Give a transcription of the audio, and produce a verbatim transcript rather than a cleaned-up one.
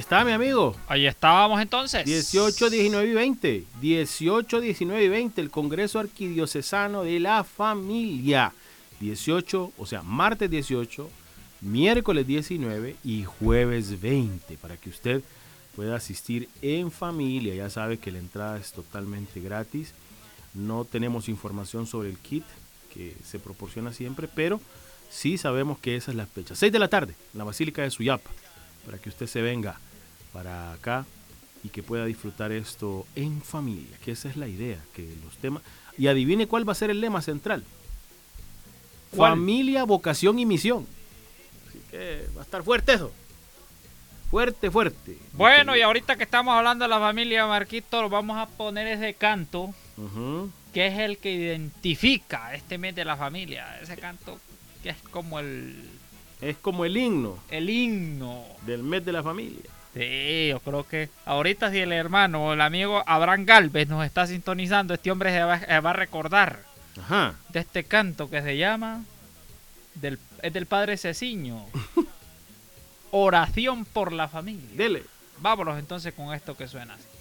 está, mi amigo. Ahí estábamos entonces. dieciocho, diecinueve y veinte. dieciocho, diecinueve y veinte. El Congreso Arquidiocesano de la Familia. dieciocho, o sea, martes dieciocho, miércoles diecinueve y jueves veinte. Para que usted pueda asistir en familia. Ya sabe que la entrada es totalmente gratis. No tenemos información sobre el kit que se proporciona siempre, pero sí sabemos que esa es la fecha. seis de la tarde, en la Basílica de Suyapa, para que usted se venga para acá y que pueda disfrutar esto en familia, que esa es la idea, que los temas... Y adivine cuál va a ser el lema central. ¿Cuál? Familia, vocación y misión. Así que va a estar fuerte eso. Fuerte, fuerte. Bueno, y ahorita que estamos hablando de la familia, Marquito, vamos a poner ese canto, Uh-huh. que es el que identifica este mes de la familia. Ese canto que es como el, Es como el himno el himno. del mes de la familia. Sí, yo creo que ahorita si el hermano o el amigo Abraham Galvez nos está sintonizando, este hombre se va, se va a recordar Ajá. de este canto que se llama, del, es del padre Ceciño, Oración por la familia. Dele. Vámonos entonces con esto que suena así.